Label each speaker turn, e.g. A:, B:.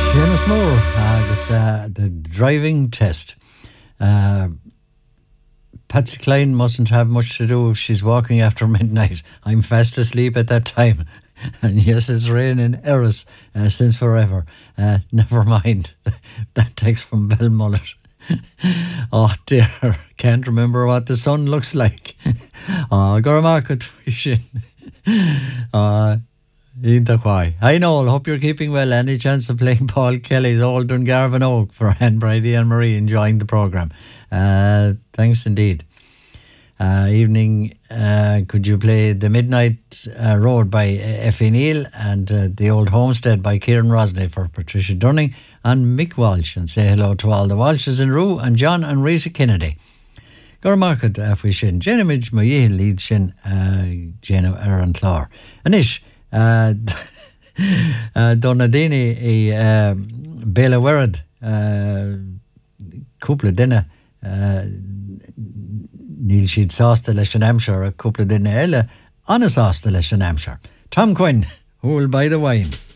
A: Seamus Moore agus the driving test. Patsy Cline mustn't have much to do if she's walking after midnight. I'm fast asleep at that time. And yes, it's raining Erris since forever. Never mind. That text from Belmullet. Oh dear, can't remember what the sun looks like. Goramarket fishing. I know, hope you're keeping well. Any chance of playing Paul Kelly's Old Dungarvan Oak for Anne, Brady and Marie enjoying the programme? Thanks indeed. Evening, could you play The Midnight Road by Effie Neal and The Old Homestead by Kieran Rosney for Patricia Dunning and Mick Walsh, and say hello to all the Walshes in Rue and John and Rita Kennedy. Goramarket fwy sin, Jenna Midge ma yeh lead sin Jenna Aaron Clár. Anish, Donadini i Bela Werad cúpla duine níl siad sásta leis an Hampshire a cúpla duine eile anas sásta leis an Hampshire. Tom Quinn, who'll buy the wine?